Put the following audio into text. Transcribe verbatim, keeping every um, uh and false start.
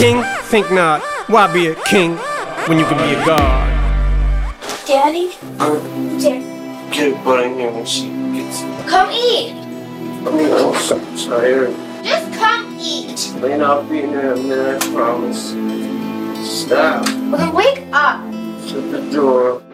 king? Think not. Why be a king when you can be a god? Daddy? Daddy? Get butt in here when she gets it. Come eat! I mean, I'm so tired. Just come eat! Lane, I'll be in there in a minute, I promise. Stop. Well, then wake up! Shut the door.